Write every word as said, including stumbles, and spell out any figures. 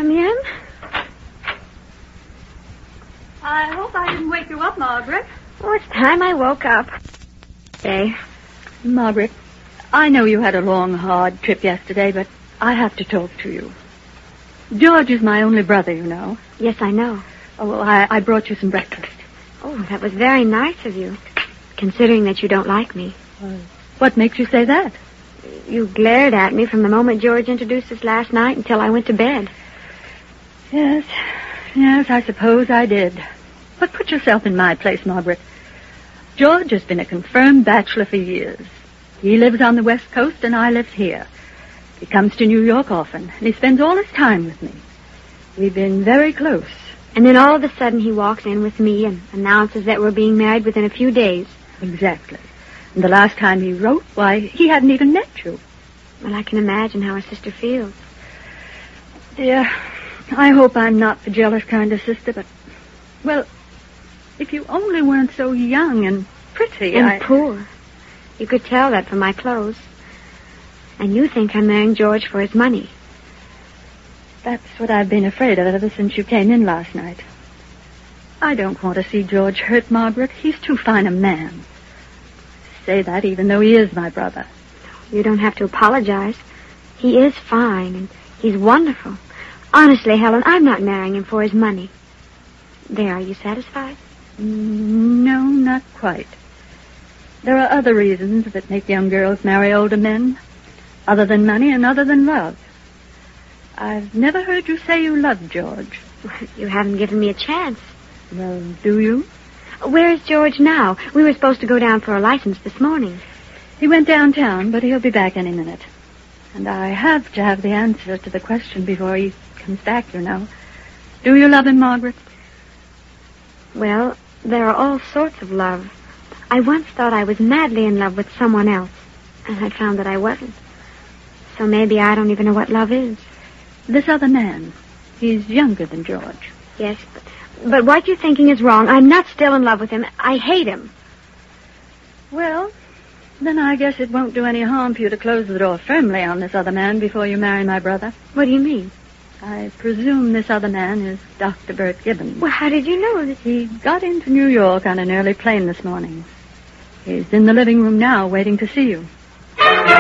come in? I hope I didn't wake you up, Margaret. Oh, it's time I woke up. Hey. Margaret, I know you had a long, hard trip yesterday, but I have to talk to you. George is my only brother, you know. Yes, I know. Oh, well, I, I brought you some breakfast. Oh, that was very nice of you, considering that you don't like me. Uh, what makes you say that? You glared at me from the moment George introduced us last night until I went to bed. Yes, yes, I suppose I did. But put yourself in my place, Margaret. George has been a confirmed bachelor for years. He lives on the West Coast and I live here. He comes to New York often, and he spends all his time with me. We've been very close. And then all of a sudden he walks in with me and announces that we're being married within a few days. Exactly. And the last time he wrote, why, he hadn't even met you. Well, I can imagine how his sister feels. Dear, I hope I'm not the jealous kind of sister, but, well, if you only weren't so young and pretty, And I... poor. You could tell that from my clothes. And you think I'm marrying George for his money. That's what I've been afraid of ever since you came in last night. I don't want to see George hurt, Margaret. He's too fine a man. I say that even though he is my brother. You don't have to apologize. He is fine, and he's wonderful. Honestly, Helen, I'm not marrying him for his money. There, are you satisfied? No, not quite. There are other reasons that make young girls marry older men. Other than money and other than love. I've never heard you say you loved George. You haven't given me a chance. Well, do you? Where is George now? We were supposed to go down for a license this morning. He went downtown, but he'll be back any minute. And I have to have the answer to the question before he comes back, you know. Do you love him, Margaret? Well, there are all sorts of love. I once thought I was madly in love with someone else, and I found that I wasn't. So maybe I don't even know what love is. This other man, he's younger than George. Yes, but, but what you're thinking is wrong. I'm not still in love with him. I hate him. Well, then I guess it won't do any harm for you to close the door firmly on this other man before you marry my brother. What do you mean? I presume this other man is Doctor Bert Gibbons. Well, how did you know that? He got into New York on an early plane this morning. He's in the living room now waiting to see you.